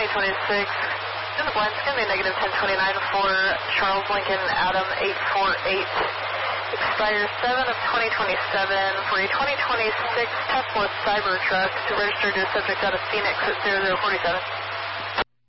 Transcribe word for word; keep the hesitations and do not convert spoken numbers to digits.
twenty-six. In the blind, it's going to be negative ten twenty-nine for Charles Lincoln Adam eight four eight. Expires seven of twenty twenty-seven for a twenty twenty-six Tesla Cybertruck to register to subject out of Phoenix at zero zero four seven.